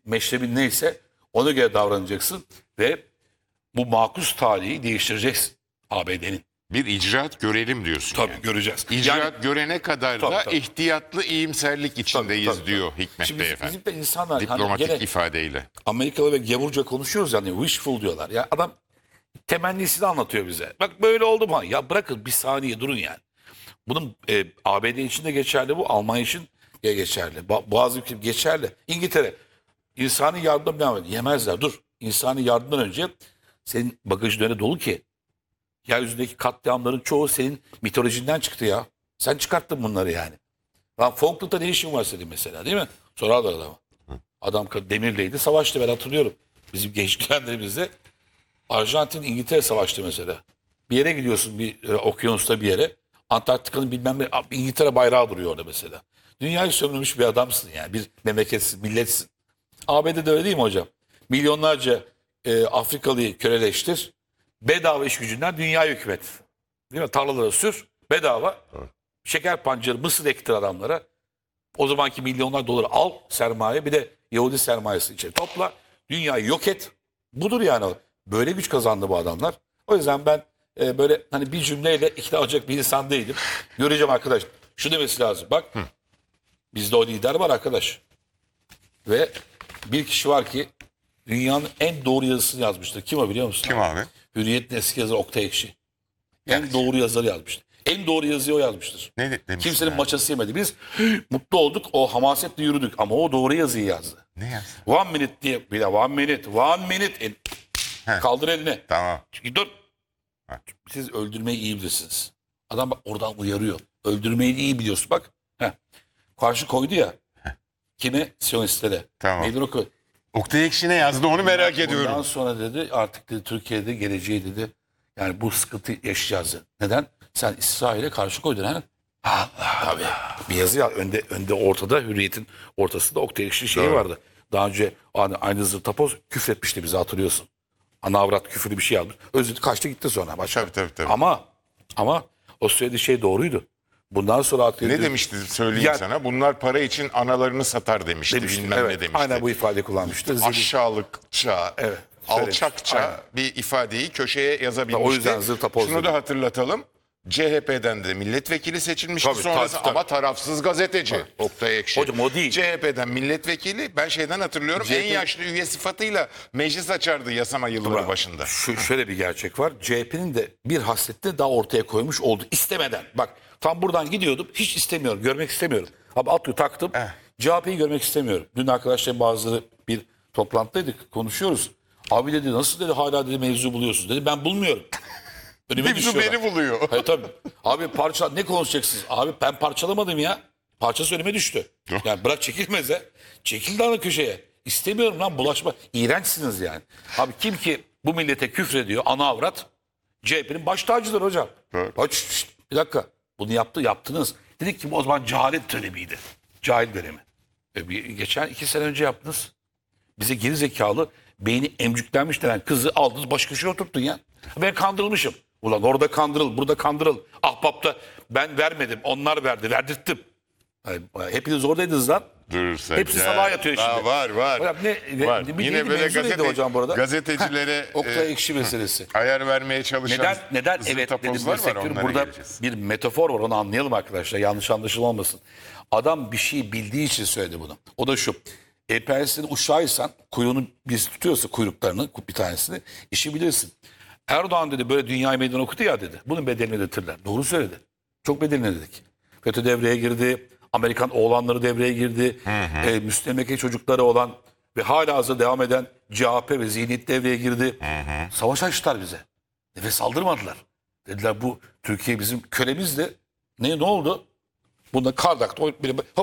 meşrebin neyse ona göre davranacaksın ve bu makus tarihi değiştireceksin ABD'nin. Bir icraat görelim diyorsun. Tabii yani. göreceğiz. İcraat görene kadar da Tabii. ihtiyatlı iyimserlik içindeyiz Tabii. diyor Hikmet Şimdi Beyefendi. bizim de insanlar Diplomatik gene ifadeyle. Amerikalı ve gavurca konuşuyoruz yani wishful diyorlar. Ya adam temennisini anlatıyor bize. Bak böyle oldu mu? Ya bırakın bir saniye durun yani. Bunun ABD için de geçerli bu. Almanya için de geçerli. Bazı ülkeler geçerli. İngiltere insani yardımdan devam ediyor. Yemezler. Dur. İnsani yardımdan önce senin bagajın öyle dolu ki. Yeryüzündeki katliamların çoğu senin mitolojinden çıktı ya. Sen çıkarttın bunları yani. Lan Falkland'da ne işin var senin mesela değil mi? Sorarlar adama. Adam demirleydi savaştı ben hatırlıyorum. Bizim gençlik dönemlerimizde Arjantin İngiltere savaştı mesela. Bir yere gidiyorsun bir okyanusta bir yere. Antarktika'nın bilmem ne İngiltere bayrağı duruyor orada mesela. Dünyayı sömürmüş bir adamsın yani. Bir memleketsin, milletsin. ABD'de öyle değil mi hocam? Milyonlarca Afrikalıyı köleleştir. Bedava iş gücünden dünyayı hükmet. Değil mi? Tarlalara sür. Bedava. Şeker pancarı, mısır ektir adamlara. O zamanki milyonlar doları al sermaye. Bir de Yahudi sermayesi içeri topla. Dünyayı yok et. Budur yani. Böyle güç kazandı bu adamlar. O yüzden ben böyle hani bir cümleyle ikna olacak bir insan değilim. Göreceğim arkadaş. Şu demesi lazım. Bak bizde o lider var arkadaş. Ve bir kişi var ki dünyanın en doğru yazısını yazmıştır. Kim o biliyor musun? Kim abi? Hürriyet'in eski yazarı Oktay Ekşi. En Evet. doğru yazarı yazmıştır. En doğru yazıyı o yazmıştır. Ne demişsin Kimsenin abi? maçası yemedi. Biz mutlu olduk. O hamasetle yürüdük. Ama o doğru yazıyı yazdı. Ne yazdı? One minute diye. Bir de one minute. Kaldır elini. Tamam. Çünkü dur. Ha. Siz öldürmeyi iyi bilirsiniz. Adam bak oradan uyarıyor. Öldürmeyi iyi biliyorsun. Bak. Heh. Karşı koydu ya. Kime? Siyonistlere. Tamam. Meydan oku. Oktay Ekşi ne yazdı onu merak Bundan ediyorum. sonra dedi artık dedi, Türkiye'de geleceği dedi. Yani bu sıkıntı yaşayacağız dedi. Neden? Sen İsrail'e karşı koydun ha? Tabii. Bir yazı ya önde ortada Hürriyet'in ortasında Oktay Ekşi şeyi Doğru. vardı. Daha önce aynı Zırtapoz küfretmişti bize hatırlıyorsun. Ana avrat küfürlü bir şey yazmış. Özür kaçtı gitti sonra başka. Tabii. Ama o söylediği şey doğruydu. Bundan sonra artık Ne demişti söyleyeyim Ya- sana? Bunlar para için analarını satar demişti. demişti. Bilmem Evet, ne demişti. aynen bu ifade kullanmıştı. Aşağılıkça, Evet, alçakça aynen. bir ifadeyi köşeye yazabilmişti. O yüzden zırtapoz Şunu dedi. da hatırlatalım. CHP'den de milletvekili seçilmişti Tabii, sonrası tabii. ama tarafsız gazeteci Oktay Ekşi. Hocam o değil. CHP'den milletvekili ben şeyden hatırlıyorum en yaşlı üye sıfatıyla meclis açardı yasama yılları başında. Şöyle bir gerçek var. CHP'nin de bir hasletini daha ortaya koymuş oldu. İstemeden. Bak tam buradan gidiyordum. Hiç istemiyorum. Görmek istemiyorum. Abi atlı taktım. CHP'yi görmek istemiyorum. Dün arkadaşlarım bazıları bir toplantıdaydık. Konuşuyoruz. Abi dedi nasıl dedi hala dedi mevzu buluyorsunuz dedi. Ben bulmuyorum. Önüme Mevzu düşüyorlar. beni buluyor. Hayır tabii. Abi parça ne konuşacaksınız? Abi ben parçalamadım ya. Parçası önüme düştü. Yani bırak çekilmeze. Çekil daha köşeye. İstemiyorum lan bulaşma. İğrençsiniz yani. Abi kim ki bu millete küfrediyor ana avrat CHP'nin baş tacıdır hocam. Evet. Bak, bir dakika. Bunu yaptınız. Dedik ki o zaman cehalet dönemiydi. Cahil dönemi. Geçen 2 sene önce yaptınız. Bize geri zekalı beyni emcüklenmiş denen kızı aldınız baş köşeye oturttun ya. Ben kandırılmışım. Ulan orada kandırıl, burada kandırıl. Ahbapta ben vermedim, onlar verdi, verdirttim. Yani, hepiniz oradaydınız lan. Dur sen. Hepsi ya. salağa yatıyor Daha şimdi. var. Hocam Var. bir Yine neydi, böyle mevzu neydi hocam bu arada? gazetecilere Oktay Ekşi meselesi. ayar vermeye çalışan Neden evet dedim zırtapozlar var, sektörün onlara burada geleceğiz. bir metafor var onu anlayalım arkadaşlar yanlış anlaşılmasın. Adam bir şey bildiği için söyledi bunu. O da şu. EPS'nin uşağıysan kuyruğunu biz tutuyorsa kuyruklarını bir tanesini işi bilirsin. Erdoğan dedi böyle dünyayı meydan okudu ya dedi. Bunun bedelini ödetirler. Doğru söyledi. Çok bedelini ödedik. FETÖ devreye girdi. Amerikan oğlanları devreye girdi. Müstemleke çocukları olan ve hala hazır devam eden CHP ve zihniyet devreye girdi. Savaş açtılar bize. Nefes saldırmadılar. Dediler bu Türkiye bizim kölemizdi. Ne oldu? Bunda Kardak hop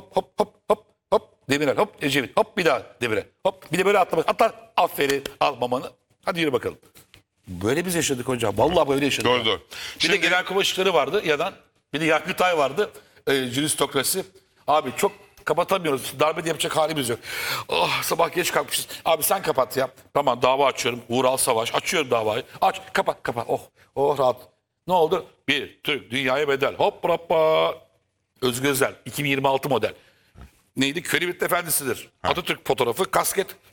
Demirel hop Ecevit hop bir daha Demirel hop bir de böyle atlar aferin al mamanı hadi yürü bakalım. Böyle biz yaşadık hocam. Vallahi böyle yaşadık. Doğru. Bir de genelkurmay başkanı vardı yadan. Bir de Yargıtay vardı. Juristokrasi. Abi çok kapatamıyoruz. Darbe de yapacak halimiz yok. Oh, sabah geç kalkmışız. Abi sen kapat ya. Tamam dava açıyorum. Uğral Savaş. Açıyorum davayı. Aç kapat. Oh rahat. Ne oldu? Bir Türk dünyaya bedel. Hop hoppa. Özgür Özel 2026 model. Neydi? Köribit Efendisi'dir. Atatürk fotoğrafı kasket.